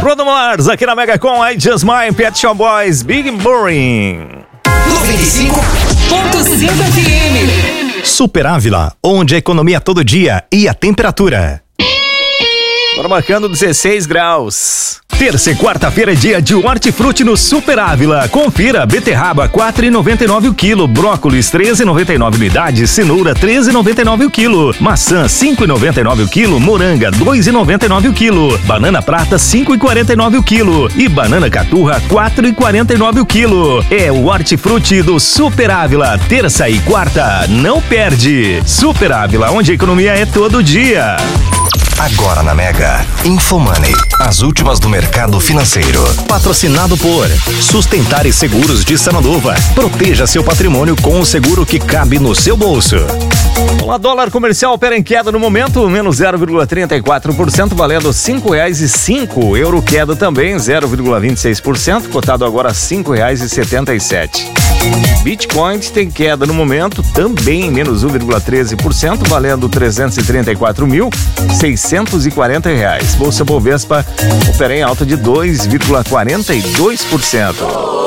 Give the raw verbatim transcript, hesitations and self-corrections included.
Bruno Mars aqui na Mega com I Just Mine, Pet Shop Boys, Big Boring. noventa e cinco ponto cinco F M. Super Ávila, onde a economia todo dia e a temperatura. Agora marcando dezesseis graus. Terça e quarta-feira é dia de hortifruti no Super Ávila. Confira: beterraba quatro reais e noventa e nove o quilo, brócolis treze reais e noventa e nove unidade, cenoura treze reais e noventa e nove o quilo, maçã cinco reais e noventa e nove o quilo, moranga dois reais e noventa e nove o quilo, banana prata cinco reais e quarenta e nove o quilo e banana caturra quatro reais e quarenta e nove o quilo. É o hortifruti do Super Ávila, terça e quarta, não perde. Super Ávila, onde a economia é todo dia. Agora na Mega, Infomoney, as últimas do mercado financeiro. Patrocinado por Sustentar e Seguros de Sananduva. Proteja seu patrimônio com o seguro que cabe no seu bolso. O dólar comercial opera em queda no momento, menos zero vírgula trinta e quatro por cento, valendo cinco reais e cinco. Euro queda também, zero vírgula vinte e seis por cento, cotado agora cinco reais e setenta e sete. Bitcoin tem queda no momento, também menos um vírgula treze por cento, valendo trezentos e trinta e quatro mil, seiscentos e quarenta reais. Bolsa Bovespa opera em alta de dois vírgula quarenta e dois por cento.